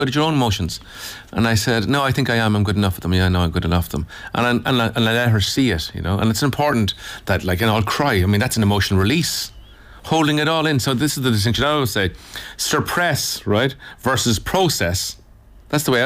at your own emotions. And I said, no, I think I am. I'm good enough at them. Yeah, I know I'm good enough at them. And I let her see it, you know. And it's important that, like, and I'll cry. I mean, that's an emotional release. Holding it all in. So this is the distinction I always say. Suppress, right, versus process. That's the way